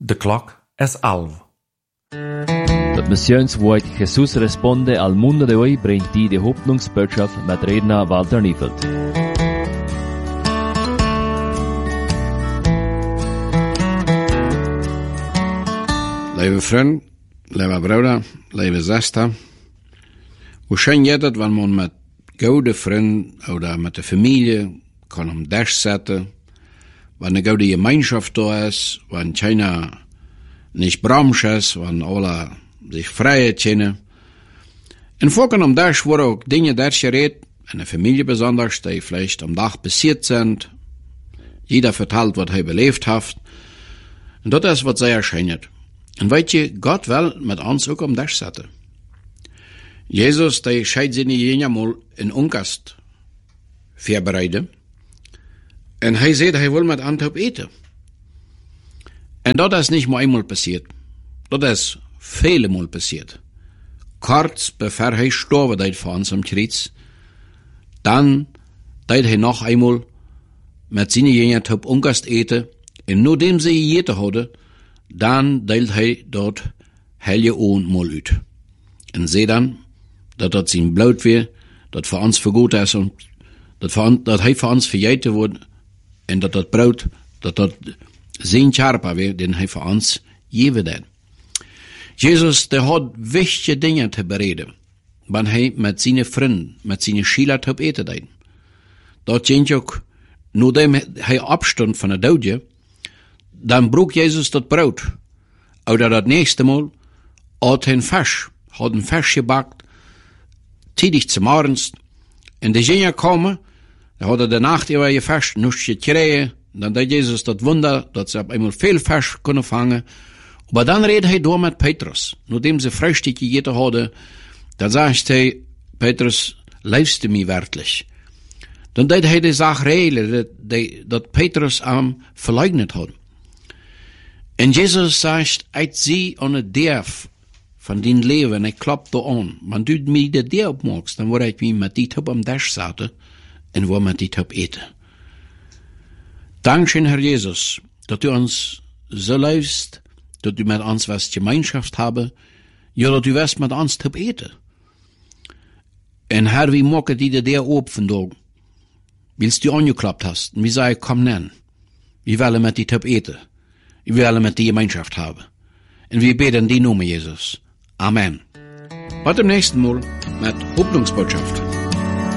De klok is 11. Das Missionswort Jesus responde al mundo de hoy bringt die Hoffnungsbotschaft mit Redner Walter Niefeld. Lieve vriend, lieve broeder, lieve zuster. Hoe schön je dat wanneer man met goede vrienden oder met de familie kan om Tisch zetten, wanneer goede gemeenschap da ist, wanneer keiner nicht bramsch ist, wanneer alle sich frei kennen. En vorken om Tisch worden ook dingen daar geredet, in de familie besonders, die vielleicht am Tag passiert sind. Jeder vertelt, was er beleefd heeft. En dat is wat sehr scheinet. En weet je, Gott wil met ons ook om Tisch zetten. Jesus, die scheid zijn niet mal in Ongast voorbereiden. En hij zei, hij wil met ons op eten. En dat is niet maar eenmaal passiert. Dat is vele mal passiert. Kurz bevor hij gestorben deed voor ons am Kreuz, dan deed hij nog eenmaal met zijn jengers op Ongast eten. En nadat ze gegeten hadden, dan deelt hij dort helje oonmal uit. En zei dan, dat zijn bloed weer, dat voor ons vergoed is, en dat hij voor ons vergeten wordt, en dat brood, dat zijn charpa weer, den hij voor ons geven deed. Jezus, der had wichtige dingen te bereden, wanneer hij met zijn vrienden, met zijn schüler op eten deed. Dat ging ook, nadat hij opstond van de doodje, dan broek Jezus dat brood. Oder dat nächste Mal had hij een vers gebakt, tidig zum Morgens. En de Jünger komen, dan hadden de Nacht über je vers nichts gekregen. Dan deed Jezus dat Wunder, dat ze op eenmaal veel vers kunnen vangen. Maar dan reed hij door met Petrus. Nadat ze Frühstück gegeten hadden, dan zegt hij, Petrus, leefst mij werkelijk? Dan deed hij de zaak regelen, dat Petrus hem verleugnet had. En Jezus zegt, uit zie aan het derf van die leven, en ik klap er aan. Want du mij de deur opmaakst, dan word ik mij met die top am Tisch zaten, en word met die top eten. Dankzij Herr Jezus, dat u ons zo luistert, dat u met ons was gemeenschap hebben, ja, dat u was met ons top eten. En Herr, wie maken die de deur op vandaag? Wils du angeklappt hast, wie zei, kom nen. Wir willen met die top eten. Wir willen met die Gemeinschaft haben. En wir beten die Namen Jesus. Amen. Tot dem nächsten Mal mit Hoffnungsbotschaft.